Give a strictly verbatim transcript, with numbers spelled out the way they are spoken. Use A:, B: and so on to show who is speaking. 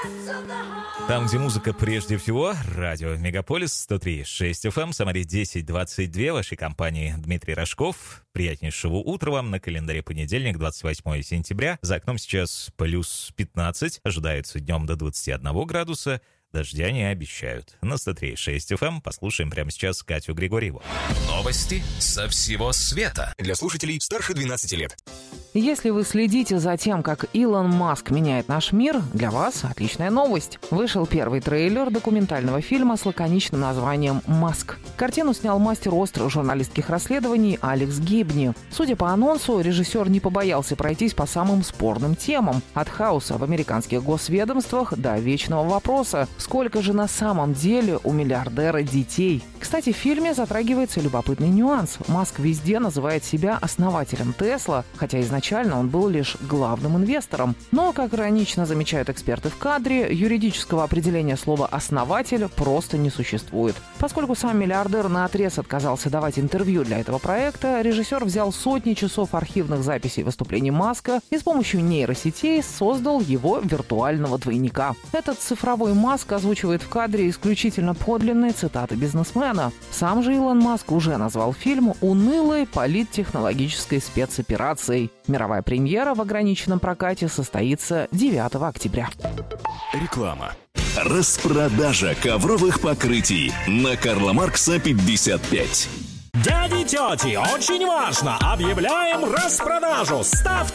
A: Там, где музыка прежде всего, радио Мегаполис сто три и шесть эф эм, Самаре десять двадцать два, вашей компании Дмитрий Рожков. Приятнейшего утра вам, на календаре понедельник, двадцать восьмое сентября. За окном сейчас плюс пятнадцать, ожидается днем до двадцати одного градуса. Дождя не обещают. На сто три и шесть эф эм послушаем прямо сейчас Катю Григорьеву.
B: Новости со всего света. Для слушателей старше двенадцати лет.
C: Если вы следите за тем, как Илон Маск меняет наш мир, для вас отличная новость. Вышел первый трейлер документального фильма с лаконичным названием «Маск». Картину снял мастер острых журналистских расследований Алекс Гибни. Судя по анонсу, режиссер не побоялся пройтись по самым спорным темам. От хаоса в американских госведомствах до вечного вопроса: сколько же на самом деле у миллиардера детей? Кстати, в фильме затрагивается любопытный нюанс. Маск везде называет себя основателем Тесла, хотя изначально он был лишь главным инвестором. Но, как иронично замечают эксперты в кадре, юридического определения слова «основатель» просто не существует. Поскольку сам миллиардер наотрез отказался давать интервью для этого проекта, режиссер взял сотни часов архивных записей выступлений Маска и с помощью нейросетей создал его виртуального двойника. Этот цифровой Маск озвучивает в кадре исключительно подлинные цитаты бизнесмена. Сам же Илон Маск уже назвал фильм унылой политтехнологической спецоперацией. Мировая премьера в ограниченном прокате состоится девятого октября.
B: Реклама. Распродажа ковровых покрытий на Карла Маркса пятьдесят пять.
D: Дяди и тети, очень важно! Объявляем распродажу! Ставьте